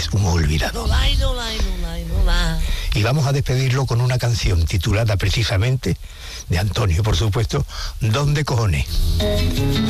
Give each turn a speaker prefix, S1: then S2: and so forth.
S1: es un olvidado. Y vamos a despedirlo con una canción titulada precisamente, de Antonio, por supuesto, ¿Dónde cojones?